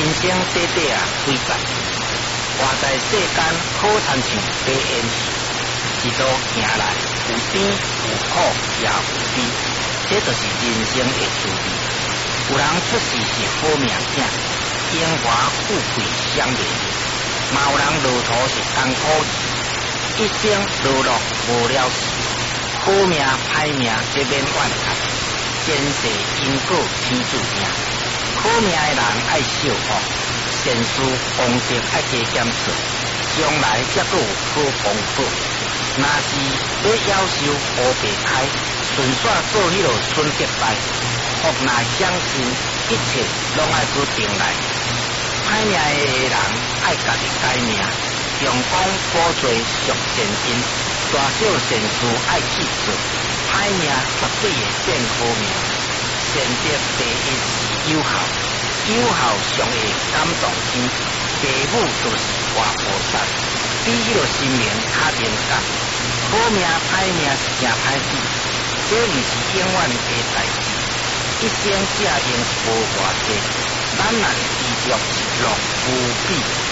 生短短啊几载，活在世间好亲像白烟一路行来，有甜有苦也有悲，这就是人生的滋味。有人出世是好命囝，荣华富贵享袂尽，嘛有人落土是艰苦字，一生落落无了事。好命歹命皆免怨叹，前世因果天注定。好命的人爱惜福，善事功德爱加减做，将来才阁有好报果。若是要夭寿乌白开，顺续做迄落春节拜，福若享尽，一切拢爱去定来。歹命的人爱家己改命，用功补做属善因，大小善事爱去做，歹命绝对会变好命。善德第一是有效，有效上会感动天，父母就是活菩萨，比迄落神明较灵感。好命歹命是真歹死，这毋是永远的代志，一生只用无偌济，咱若持续一路无比。